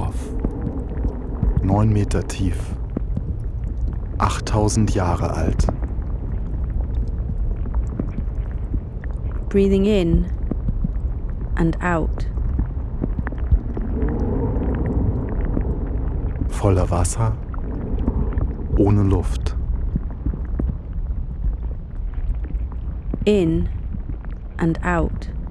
Dorf. 9 Meter tief. 8000 Jahre alt. Breathing in and out. Voller Wasser, ohne Luft. In and out.